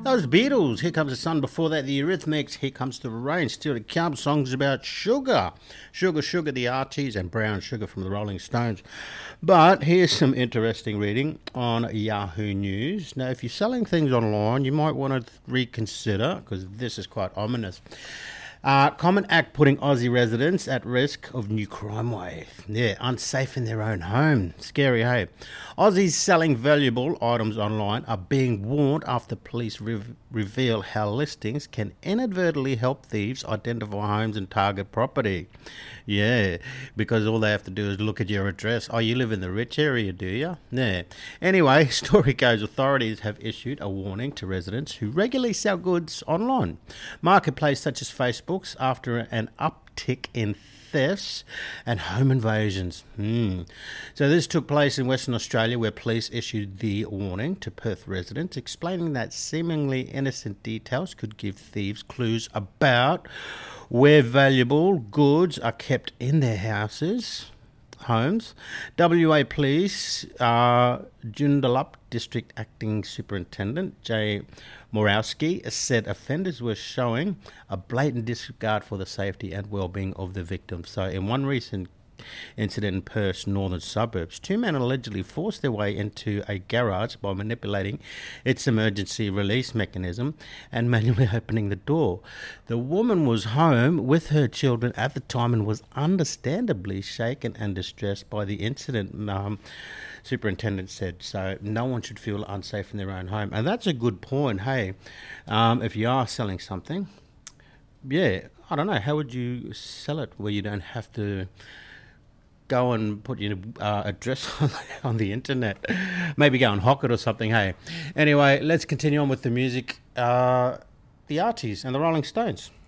Those Beatles, Here Comes the Sun. Before that, the Eurythmics, Here Comes the Rain. Still to come, songs about sugar. Sugar, Sugar, the Archies, and Brown Sugar from the Rolling Stones. But here's some interesting reading on Yahoo News. Now, if you're selling things online, you might want to reconsider, because this is quite ominous. Common Act putting Aussie residents at risk of new crime wave. Yeah, unsafe in their own home. Scary, hey? Aussies selling valuable items online are being warned after police reveal how listings can inadvertently help thieves identify homes and target property. Yeah, because all they have to do is look at your address. Oh, you live in the rich area, do you? Yeah. Anyway, story goes, authorities have issued a warning to residents who regularly sell goods online. Marketplace such as Facebook after an uptick in thefts and home invasions. So this took place in Western Australia, where police issued the warning to Perth residents, explaining that seemingly innocent details could give thieves clues about where valuable goods are kept in their homes. WA Police Joondalup District Acting Superintendent Jay Morawski said offenders were showing a blatant disregard for the safety and well-being of the victims. So in one recent incident in Perth's northern suburbs, two men allegedly forced their way into a garage by manipulating its emergency release mechanism and manually opening the door. The woman was home with her children at the time and was understandably shaken and distressed by the incident, superintendent said. So no one should feel unsafe in their own home. And that's a good point. Hey, if you are selling something, yeah, I don't know, how would you sell it where you don't have to go and put your address on the internet? Maybe go and hawk it or something, hey. Anyway, let's continue on with the music. The Archies and the Rolling Stones.